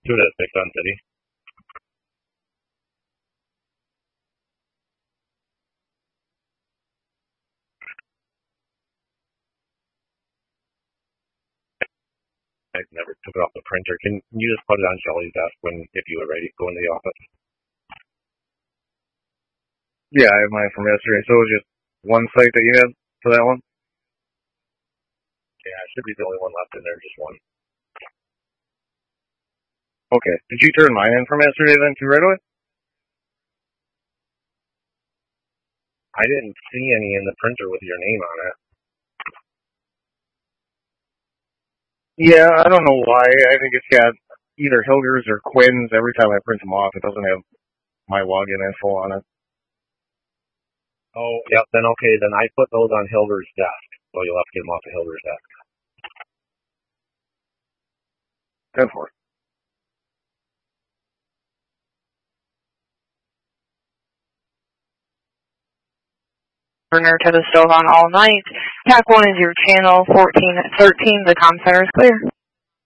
Do it at 6 on City. I never took it off the printer. Can you just put it on Shelly's desk if you were ready to go into the office? Yeah, I have mine from yesterday. So it was just one site that you had for that one? Yeah, it should be the only one left in there, just one. Okay. Did you turn mine in from yesterday then too right away? I didn't see any in the printer with your name on it. Yeah, I don't know why. I think it's got either Hilger's or Quinn's. Every time I print them off, it doesn't have my login info on it. Oh, yep, then okay, then I put those on Hilger's desk. So you'll have to get them off of Hilger's desk. 10-4. Burner to the stove on all night. Pack 1 is your channel. 14 at 13. The comm center is clear.